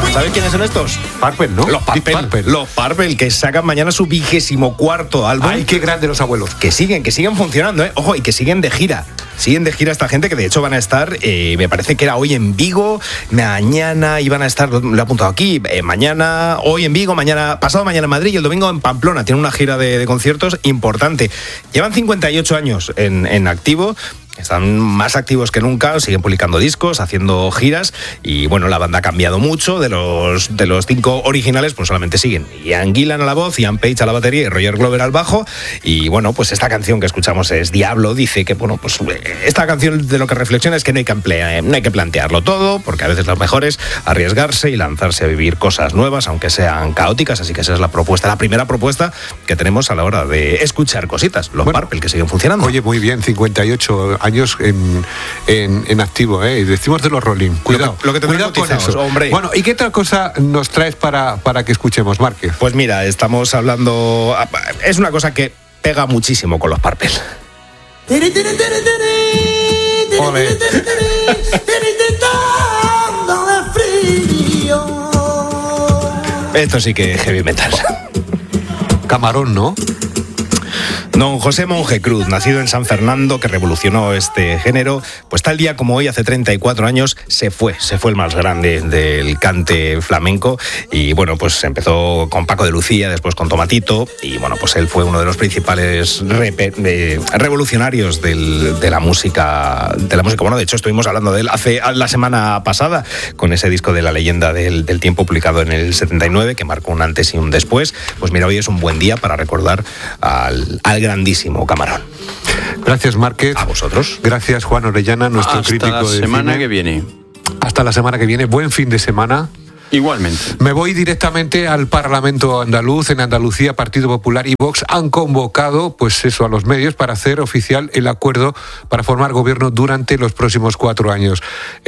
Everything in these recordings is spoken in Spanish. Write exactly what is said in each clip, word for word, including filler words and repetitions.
¿Sabes quiénes son estos? Purple, ¿no? Los Purple, Purple. Los Purple, que sacan mañana su vigésimo cuarto álbum. ¡Ay, qué grande los abuelos! Que siguen, que siguen funcionando, ¿eh? Ojo, y que siguen de gira. Siguen de gira esta gente, que de hecho van a estar, eh, me parece que era hoy en Vigo, mañana iban a estar, lo he apuntado aquí, eh, mañana, hoy en Vigo, mañana, pasado mañana en Madrid y el domingo en Pamplona. Tienen una gira de, de conciertos importante. Llevan cincuenta y ocho años en, en activo. Están más activos que nunca, siguen publicando discos, haciendo giras y bueno, la banda ha cambiado mucho. De los, de los cinco originales pues solamente siguen Ian Gillan a la voz, Ian Page a la batería y Roger Glover al bajo. Y bueno, pues esta canción que escuchamos es Diablo. Dice que bueno, pues esta canción de lo que reflexiona es que no hay que, emplea, no hay que plantearlo todo, porque a veces lo mejor es arriesgarse y lanzarse a vivir cosas nuevas, aunque sean caóticas. Así que esa es la propuesta, la primera propuesta que tenemos a la hora de escuchar cositas. Los bueno, Purple, que siguen funcionando. Oye, muy bien, cincuenta y ocho años en, en, en activo, ¿eh? Decimos de los Rolling. Cuidado, lo que, lo que cuidado con eso. Hombre. Bueno, ¿y qué otra cosa nos traes para, para que escuchemos, Márquez? Pues mira, estamos hablando... Es una cosa que pega muchísimo con los Purple. Ole. Esto sí que es heavy metal. Camarón, ¿no? Don José Monje Cruz, nacido en San Fernando, que revolucionó este género, pues tal día como hoy, hace treinta y cuatro años, se fue, se fue el más grande del cante flamenco. Y bueno, pues empezó con Paco de Lucía, después con Tomatito, y bueno, pues él fue uno de los principales repe- de, revolucionarios del, de la música, de la música. Bueno, de hecho estuvimos hablando de él hace la semana pasada, con ese disco de La leyenda del, del tiempo, publicado en el setenta y nueve, que marcó un antes y un después. Pues mira, hoy es un buen día para recordar al, al grandísimo Camarón. Gracias, Márquez. A vosotros. Gracias, Juan Orellana, nuestro Hasta crítico de la semana cine. que viene. Hasta la semana que viene. Buen fin de semana. Igualmente. Me voy directamente al Parlamento andaluz. En Andalucía, Partido Popular y Vox han convocado, pues eso, a los medios para hacer oficial el acuerdo para formar gobierno durante los próximos cuatro años.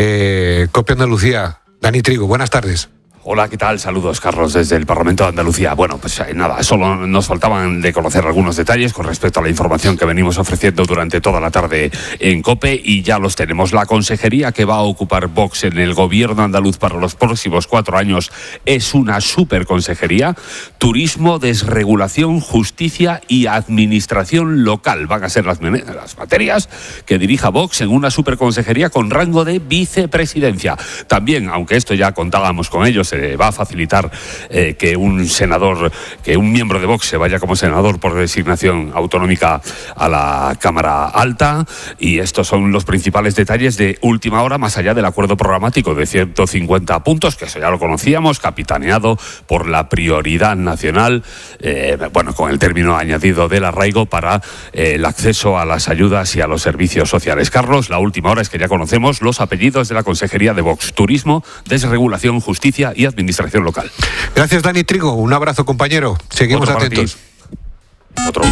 Eh, COPE Andalucía, Dani Trigo, buenas tardes. Hola, ¿qué tal? Saludos, Carlos, desde el Parlamento de Andalucía. Bueno, pues eh, nada, solo nos faltaban de conocer algunos detalles con respecto a la información que venimos ofreciendo durante toda la tarde en COPE, y ya los tenemos. La consejería que va a ocupar Vox en el gobierno andaluz para los próximos cuatro años es una superconsejería. Turismo, desregulación, justicia y administración local van a ser las, las materias que dirija Vox en una superconsejería con rango de vicepresidencia. También, aunque esto ya contábamos con ellos, se va a facilitar eh, que un senador, que un miembro de Vox se vaya como senador por designación autonómica a la Cámara Alta, y estos son los principales detalles de última hora, más allá del acuerdo programático de ciento cincuenta puntos, que eso ya lo conocíamos, capitaneado por la prioridad nacional, eh, bueno, con el término añadido del arraigo para eh, el acceso a las ayudas y a los servicios sociales. Carlos, la última hora es que ya conocemos los apellidos de la Consejería de Vox: Turismo, Desregulación, Justicia y Administración Local. Gracias, Dani Trigo. Un abrazo, compañero. Seguimos Otro atentos. Otro.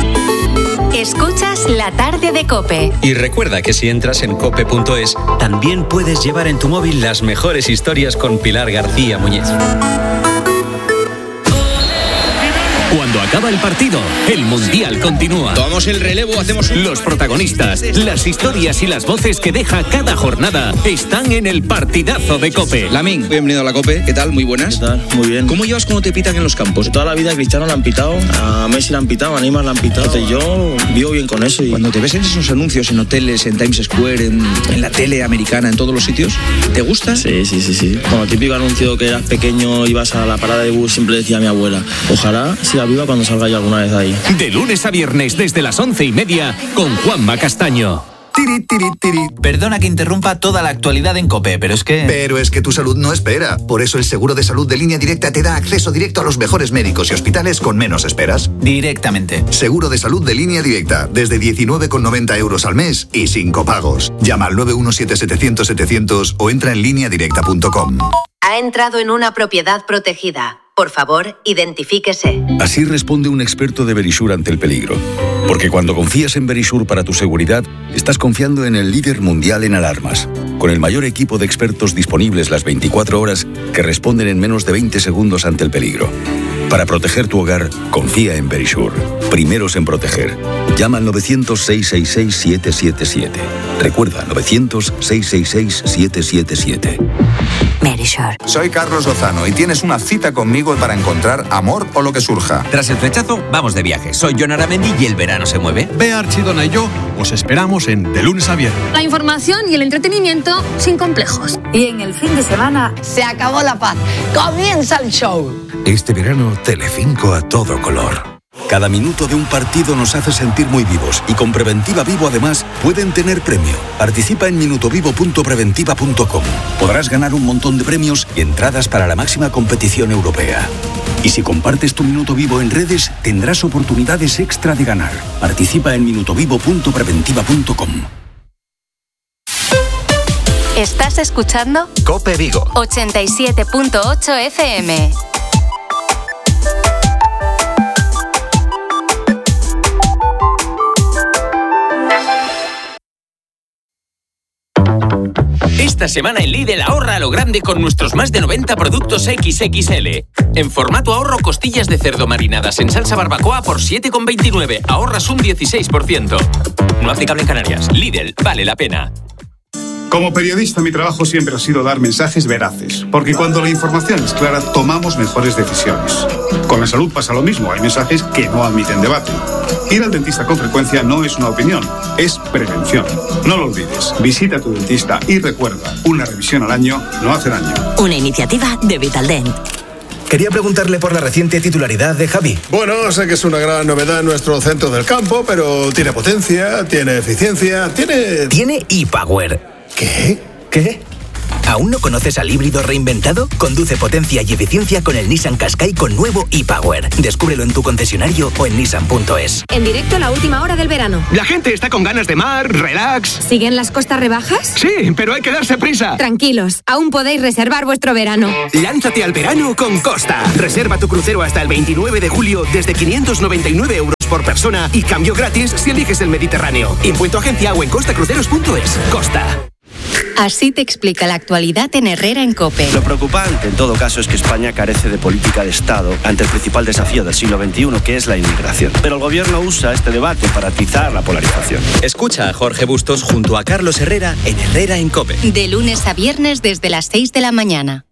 Escuchas La Tarde de COPE. Y recuerda que si entras en cope punto es, también puedes llevar en tu móvil las mejores historias con Pilar García Muñiz. Cuando acaba el partido, el Mundial continúa. Tomamos el relevo, hacemos un... Los protagonistas, las historias y las voces que deja cada jornada están en el partidazo de COPE. Lamín, bienvenido a la COPE. ¿Qué tal? Muy buenas. ¿Qué tal? Muy bien. ¿Cómo llevas cuando te pitan en los campos? Toda la vida a Cristiano le han pitado, a Messi le han pitado, a Neymar le han pitado. Entonces yo vivo bien con eso. Y... Cuando te ves en esos anuncios, en hoteles, en Times Square, en, en la tele americana, en todos los sitios, ¿te gusta? Sí, sí, sí, sí. Como el típico anuncio que eras pequeño, ibas a la parada de bus, siempre decía mi abuela, ojalá siga viva cuando salga yo alguna vez ahí. De lunes a viernes desde las once y media con Juanma Castaño. Tiri, tiri, tiri. Perdona que interrumpa toda la actualidad en COPE, pero es que... Pero es que tu salud no espera. Por eso el seguro de salud de Línea Directa te da acceso directo a los mejores médicos y hospitales con menos esperas. Directamente. Seguro de salud de Línea Directa, desde diecinueve con noventa euros al mes y sin copagos. Llama al nueve uno siete setecientos setecientos o entra en línea directa punto com. Ha entrado en una propiedad protegida. Por favor, identifíquese. Así responde un experto de Verisur ante el peligro. Porque cuando confías en Verisur para tu seguridad, estás confiando en el líder mundial en alarmas, con el mayor equipo de expertos disponibles las veinticuatro horas que responden en menos de veinte segundos ante el peligro. Para proteger tu hogar, confía en Verisur. Primeros en proteger. Llama al novecientos, seiscientos sesenta y seis, setecientos setenta y siete. Recuerda, novecientos, seiscientos sesenta y seis, setecientos setenta y siete. Verisure. Soy Carlos Lozano y tienes una cita conmigo para encontrar amor o lo que surja. Tras el flechazo, vamos de viaje. Soy Jon Aramendi y el verano se mueve. Bea Archidona y yo os esperamos en De Lunes a Viernes. La información y el entretenimiento sin complejos. Y en el fin de semana se acabó la paz. Comienza el show. Este verano, Telecinco a todo color. Cada minuto de un partido nos hace sentir muy vivos y con Preventiva Vivo además pueden tener premio. Participa en minutovivo punto preventiva punto com. Podrás ganar un montón de premios y entradas para la máxima competición europea. Y si compartes tu minuto vivo en redes, tendrás oportunidades extra de ganar. Participa en minutovivo punto preventiva punto com. ¿Estás escuchando? COPE Vigo. ochenta y siete punto ocho F M. Esta semana en Lidl ahorra a lo grande con nuestros más de noventa productos equis equis ele. En formato ahorro, costillas de cerdo marinadas en salsa barbacoa por siete con veintinueve. Ahorras un dieciséis por ciento. No aplicable en Canarias. Lidl, vale la pena. Como periodista, mi trabajo siempre ha sido dar mensajes veraces, porque cuando la información es clara, tomamos mejores decisiones. Con la salud pasa lo mismo, hay mensajes que no admiten debate. Ir al dentista con frecuencia no es una opinión, es prevención. No lo olvides, visita a tu dentista y recuerda, una revisión al año no hace daño. Una iniciativa de Vitaldent. Quería preguntarle por la reciente titularidad de Javi. Bueno, sé que es una gran novedad en nuestro centro del campo, pero tiene potencia, tiene eficiencia, tiene... Tiene ePower. ¿Qué? ¿Qué? ¿Aún no conoces al híbrido reinventado? Conduce potencia y eficiencia con el Nissan Qashqai con nuevo ePower. Descúbrelo en tu concesionario o en nissan punto es. En directo a la última hora del verano. La gente está con ganas de mar, relax. ¿Siguen las costas rebajas? Sí, pero hay que darse prisa. Tranquilos, aún podéis reservar vuestro verano. Lánzate al verano con Costa. Reserva tu crucero hasta el veintinueve de julio desde quinientos noventa y nueve euros por persona y cambio gratis si eliges el Mediterráneo. Impuesto agencia o en costacruceros punto es. Costa. Así te explica la actualidad en Herrera en COPE. Lo preocupante, en todo caso, es que España carece de política de Estado ante el principal desafío del siglo veintiuno, que es la inmigración. Pero el gobierno usa este debate para atizar la polarización. Escucha a Jorge Bustos junto a Carlos Herrera en Herrera en COPE. De lunes a viernes desde las seis de la mañana.